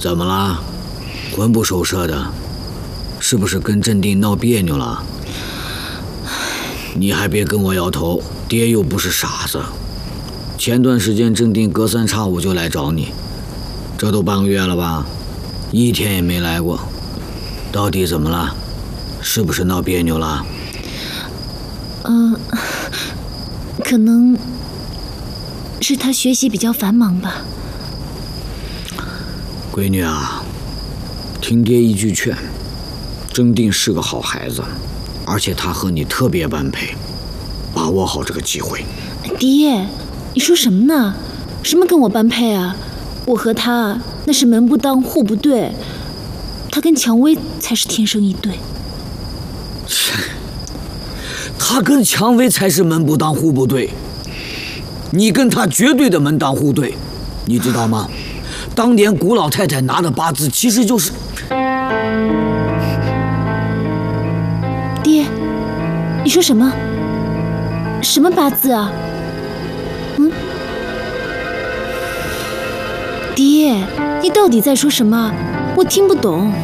怎么了？魂不守舍的，是不是跟镇定闹别扭了？你还别跟我摇头，爹又不是傻子。前段时间镇定隔三差五就来找你，这都半个月了吧，一天也没来过。到底怎么了？是不是闹别扭了？ 可能是他学习比较繁忙吧。 闺女啊，听爹一句劝，镇定是个好孩子，而且他和你特别般配，把握好这个机会。 爹，你说什么呢？什么跟我般配啊？我和他那是门不当户不对，他跟蔷薇才是天生一对。 他跟蔷薇才是门不当户不对，你跟他绝对的门当户对，你知道吗？当年古老太太拿的八字其实就是…… 爹，你说什么？什么八字啊？爹，你到底在说什么？我听不懂。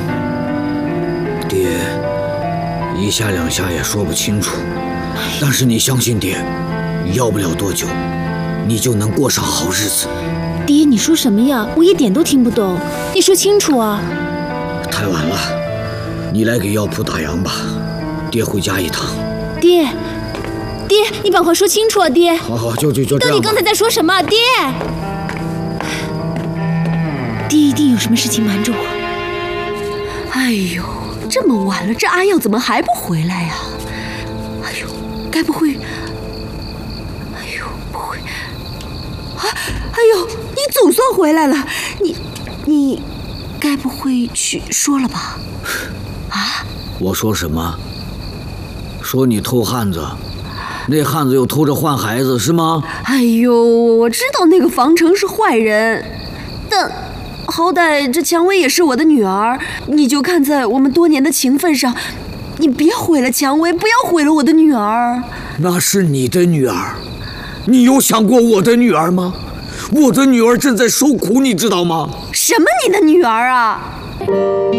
爹，一下两下也说不清楚，但是你相信爹，要不了多久，你就能过上好日子。 爹，你说什么呀？我一点都听不懂，你说清楚啊！ 太晚了，你来给药铺打烊吧，爹回家一趟。 爹，你把话说清楚啊！爹， 好，就这样吧。 到底刚才在说什么？爹一定有什么事情瞒着我。 哎呦，这么晚了，这阿耀怎么还不回来呀？哎呦，该不会……哎呦，不会……啊！哎呦，你总算回来了，你该不会去说了吧？啊？ 我说什么？说你偷汉子，那汉子又偷着换孩子是吗？ 哎呦，我知道那个房成是坏人，但好歹这蔷薇也是我的女儿，你就看在我们多年的情分上，你别毁了蔷薇，不要毁了我的女儿。 那是你的女儿，你有想过我的女儿吗？我的女儿正在受苦，你知道吗？ 什么你的女儿啊？